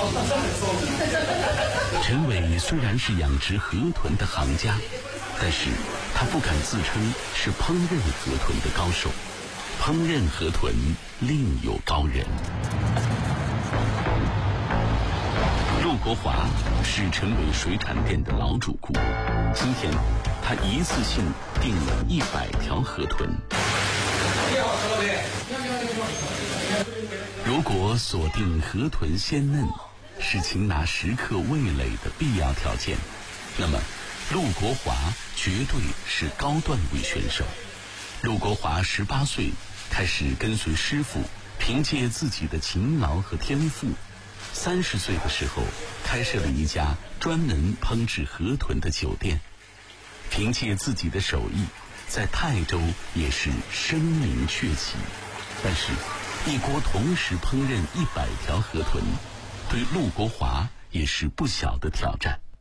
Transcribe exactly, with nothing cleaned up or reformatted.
陈伟虽然是养殖河豚的行家，但是他不敢自称是烹饪河豚的高手，烹饪河豚另有高人。陆国华是陈伟水产店的老主顾，今天他一次性订了一百条河豚。如果锁定河豚鲜嫩是擒拿时刻味蕾的必要条件，那么陆国华绝对是高段位选手。陆国华十八岁开始跟随师傅，凭借自己的勤劳和天赋，三十岁的时候开设了一家专门烹制河豚的酒店，凭借自己的手艺在泰州也是声名鹊起。但是一锅同时烹饪一百条河豚，对陆国华也是不小的挑战。